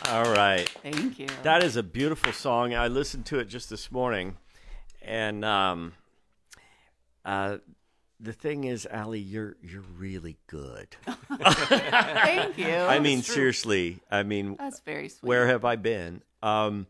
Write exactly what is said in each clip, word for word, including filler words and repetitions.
All right. Thank you. That is a beautiful song. I listened to it just this morning, and um, uh, the thing is, Allie, you're you're really good. Thank you. I mean, That's true. seriously. I mean, That's very sweet. where have I been? Um,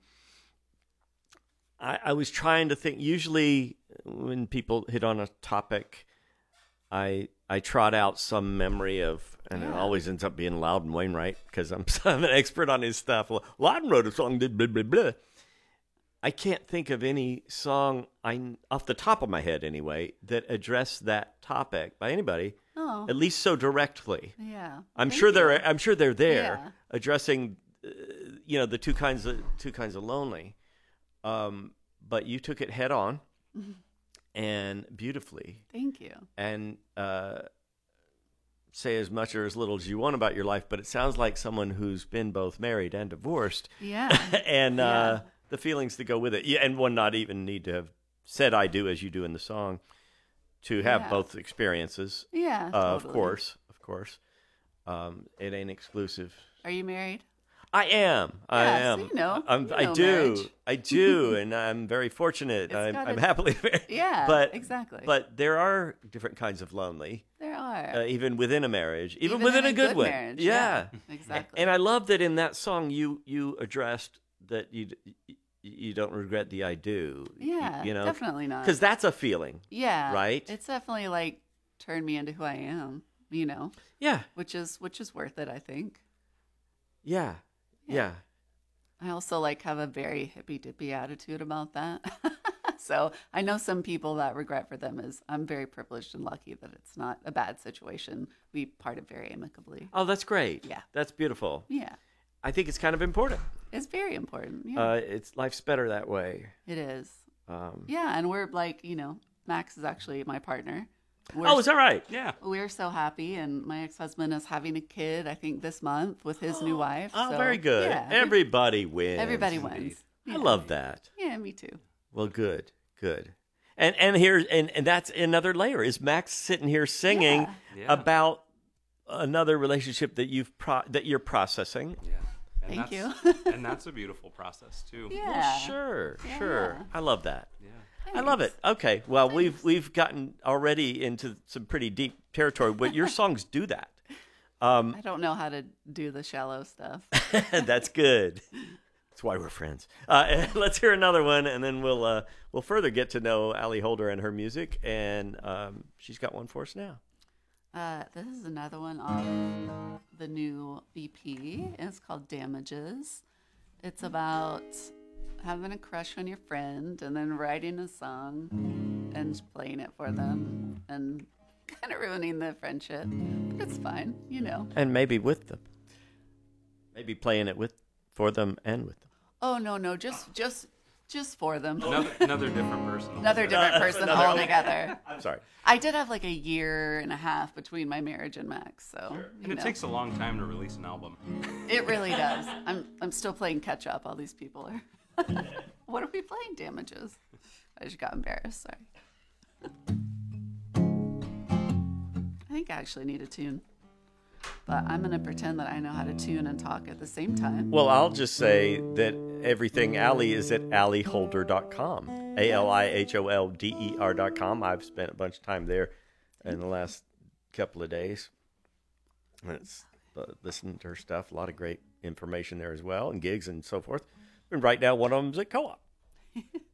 I, I was trying to think. Usually, when people hit on a topic, I I trot out some memory of, and Yeah. it always ends up being Loudon Wainwright because I'm, I'm an expert on his stuff. Well, Loudon wrote a song, did blah blah blah. I can't think of any song I off the top of my head anyway that addressed that topic by anybody, Oh, at least so directly. yeah. I'm Thank sure you. they're I'm sure they're there Yeah. addressing, uh, you know, the two kinds of two kinds of lonely. Um, but you took it head on and beautifully, Thank you. and uh, say as much or as little as you want about your life. But it sounds like someone who's been both married and divorced, Yeah. and Yeah. uh, the feelings that go with it. Yeah, and one not even need to have said "I do" as you do in the song to have Yeah. both experiences. Yeah. Uh, Of totally. course, of course. Um, it ain't exclusive. Are you married? I am. I Yeah, so am. you know. I'm, You I know do. marriage. I do, and I'm very fortunate. It's I'm, gotta- I'm happily married. Yeah. But exactly. but there are different kinds of lonely, there are. uh, even within a marriage, even, Even within in a good, one. marriage. Yeah. Exactly. And I love that in that song you you addressed that you you don't regret the I do. yeah. You know, Definitely not. because that's a feeling, yeah. right? It's definitely like turned me into who I am. You know, Yeah. which is which is worth it. I think. Yeah. Yeah. Yeah. I also like have a very hippy dippy attitude about that. So I know some people that regret for them is I'm very privileged and lucky that it's not a bad situation. We parted very amicably. Oh, that's great. Yeah. That's beautiful. Yeah. I think it's kind of important. It's very important. Yeah. Uh, it's life's better that way. it is. Um, Yeah. And we're like, you know, Max is actually my partner. We're, oh, is that right? Yeah. we're so happy. And my ex husband is having a kid, I think, this month with his new wife. Oh, So, very good. Yeah. we- Everybody wins. everybody wins. I Yeah. love that. Yeah, me too. Well, good, good. And and here and, and that's another layer. Is Max sitting here singing Yeah. Yeah. about another relationship that you've pro- that you're processing? Yeah. And Thank that's, and that's a beautiful process too. Yeah. Well, sure, sure. Yeah. I love that. Yeah. I love it. Thanks. Okay. Well, we've we've gotten already into some pretty deep territory, but your songs do that. Um, I don't know how to do the shallow stuff. that's good. That's why we're friends. Uh, let's hear another one, and then we'll uh, we'll further get to know Allie Holder and her music. And um, she's got one for us now. Uh, this is another one off the new E P. It's called Damages. It's about having a crush on your friend and then writing a song and playing it for them and kind of ruining the friendship. But it's fine, you know. And maybe with them. Maybe playing it with for them and with them. Oh no, no, just just just for them. Another, another different person. Another different person Another- altogether. I'm sorry. I did have like a year and a half between my marriage and Max, so you And it know. takes a long time to release an album. It really does. I'm I'm still playing catch up. All these people are. What are we playing? Damages. I just got embarrassed. Sorry. I think I actually need a tune, but I'm gonna pretend that I know how to tune and talk at the same time. Well, I'll just say that everything Allie is at allie holder dot com. A L I H O L D E R dot com. I've spent a bunch of time there in the last couple of days. And it's uh, listening to her stuff. A lot of great information there as well, and gigs and so forth. And right now, one of them's at Co-op.